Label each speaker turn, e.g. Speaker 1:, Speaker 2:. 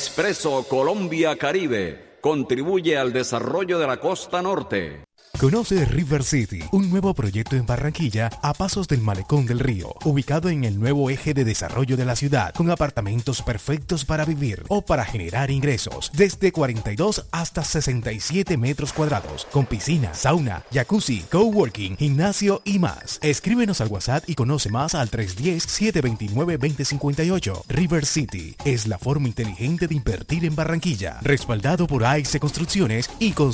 Speaker 1: Expreso Colombia Caribe contribuye al desarrollo de la costa norte.
Speaker 2: Conoce River City, un nuevo proyecto en Barranquilla a pasos del Malecón del Río, ubicado en el nuevo eje de desarrollo de la ciudad, con apartamentos perfectos para vivir o para generar ingresos, desde 42 hasta 67 metros cuadrados, con piscina, sauna, jacuzzi, coworking, gimnasio y más. Escríbenos al WhatsApp y conoce más al 310-729-2058. River City es la forma inteligente de invertir en Barranquilla, respaldado por AIC Construcciones y